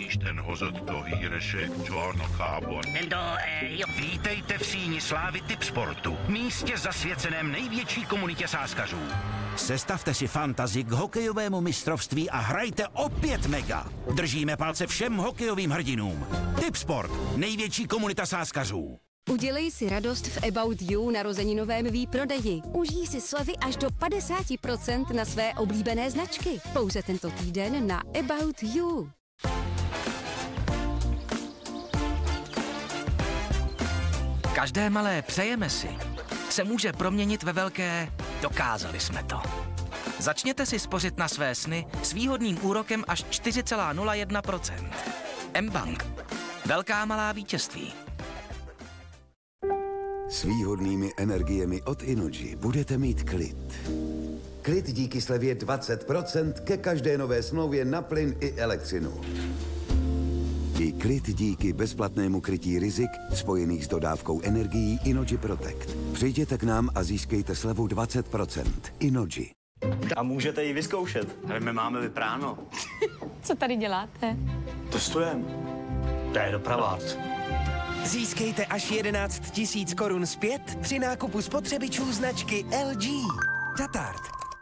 Is ten hozott a híresek csarnokában. Vítejte v síni slávy Tipsportu, místě zasvěceném největší komunitě sázkařů. Sestavte si fantazii k hokejovému mistrovství a hrajte o 5 mega. Držíme palce všem hokejovým hrdinům. Tipsport, největší komunita sázkařů. Udělej si radost v About You narozeninovém výprodeji. Užij si slevy až do 50% na své oblíbené značky. Pouze tento týden na About You. Každé malé přejeme si se může proměnit ve velké dokázali jsme to. Začněte si spořit na své sny s výhodným úrokem až 4,01%. mBank. Velká malá vítězství. S výhodnými energiemi od Innogy budete mít klid. Klid díky slevě 20% ke každé nové smlouvě na plyn i elektřinu. I klid díky bezplatnému krytí rizik spojených s dodávkou energií Innogy Protect. Přijděte k nám a získejte slevu 20%. Innogy. A můžete ji vyzkoušet. Ale my máme vypráno. Co tady děláte? Testujeme. To je dopravák. Získejte až 11 000 korun zpět při nákupu spotřebičů značky LG. Tatart.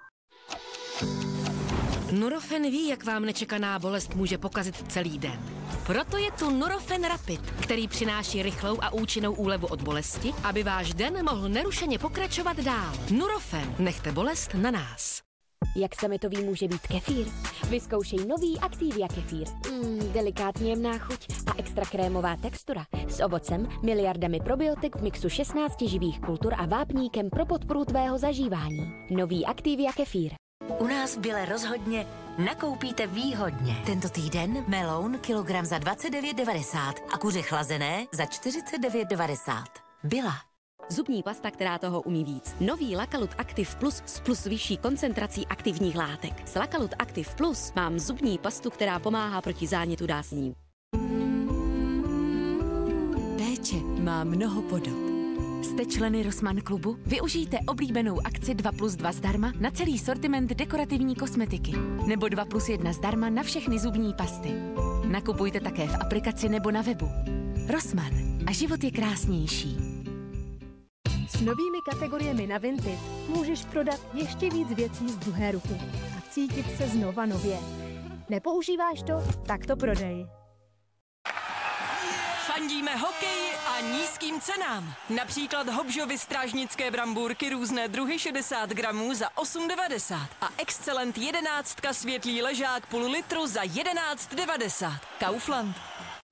Nurofen ví, jak vám nečekaná bolest může pokazit celý den. Proto je tu Nurofen Rapid, který přináší rychlou a účinnou úlevu od bolesti, aby váš den mohl nerušeně pokračovat dál. Nurofen, nechte bolest na nás. Jak sametový může být kefír? Vyzkoušej nový Activia kefír. Delikátně jemná chuť a extra krémová textura. S ovocem, miliardami probiotik v mixu 16 živých kultur a vápníkem pro podporu tvého zažívání. Nový Activia kefír. U nás v Bile rozhodně nakoupíte výhodně. Tento týden meloun kilogram za 29,90 a kuře chlazené za 49,90. Bila. Zubní pasta, která toho umí víc. Nový Lakalut Active Plus s plus vyšší koncentrací aktivních látek. S Lakalut Active Plus mám zubní pastu, která pomáhá proti zánětu dásní. Péče má mnoho podob. Jste členy Rossmann klubu? Využijte oblíbenou akci 2+2 zdarma na celý sortiment dekorativní kosmetiky. Nebo 2+1 zdarma na všechny zubní pasty. Nakupujte také v aplikaci nebo na webu. Rossmann. A život je krásnější. S novými kategoriemi na Vinted můžeš prodat ještě víc věcí z druhé ruky a cítit se znova nově. Nepoužíváš to? Tak to prodej. Fandíme hokeji a nízkým cenám. Například Hobžovy strážnické brambůrky různé druhy 60 gramů za 8,90 a Excelent 11 světlý ležák půl litru za 11,90. Kaufland.